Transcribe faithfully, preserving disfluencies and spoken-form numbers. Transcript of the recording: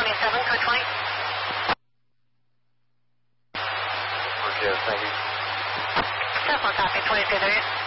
twenty-seven, code twenty. Okay, thank you. Telephone copy, twenty-two thirty.